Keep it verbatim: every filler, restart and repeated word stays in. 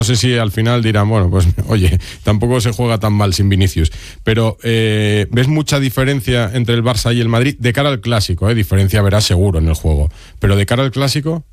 No sé si al final dirán, bueno, pues oye, tampoco se juega tan mal sin Vinicius. Pero eh, ¿ves mucha diferencia entre el Barça y el Madrid? De cara al Clásico, ¿eh? Diferencia verás seguro en el juego. Pero de cara al Clásico...